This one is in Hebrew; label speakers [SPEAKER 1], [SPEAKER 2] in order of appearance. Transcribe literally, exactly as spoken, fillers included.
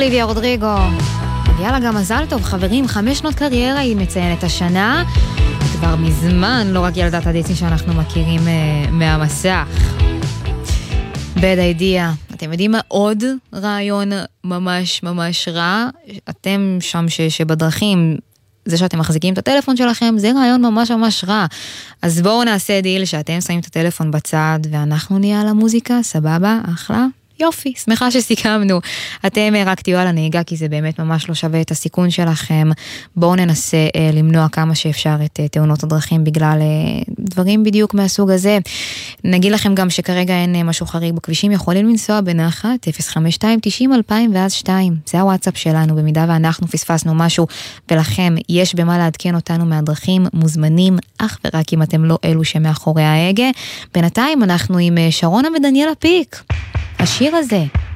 [SPEAKER 1] אוליביה רודריגו. יאללה, גם מזל טוב, חברים, חמש שנות קריירה היא מציינת השנה. כבר מזמן, לא רק ילדת הדיסני שאנחנו מכירים uh, מהמסך. Bad Idea. אתם יודעים מה עוד רעיון ממש ממש רע? אתם שם ש, שבדרכים, זה שאתם מחזיקים את הטלפון שלכם, זה רעיון ממש ממש רע. אז בואו נעשה דיל שאתם שמים את הטלפון בצד, ואנחנו נהיה על המוזיקה, סבבה, אחלה. יופי, שמחה שסיכמנו. אתם רק תהיו על הנהיגה, כי זה באמת ממש לא שווה את הסיכון שלכם. בואו ננסה אה, למנוע כמה שאפשר את אה, תאונות הדרכים, בגלל אה, דברים בדיוק מהסוג הזה. נגיד לכם גם שכרגע אין אה, משהו חריג בכבישים, יכולים לנסוע בנחת, אפס חמש שתיים תשעים אלפיים ואז שתיים. זה הוואטסאפ שלנו, במידה ואנחנו פספסנו משהו, ולכם יש במה לעדכן אותנו מהדרכים, מוזמנים, אך ורק אם אתם לא אלו שמאחורי ההגה. בינתיים אנחנו עם אה, שרונה ודניאלה פיק. השיר הזה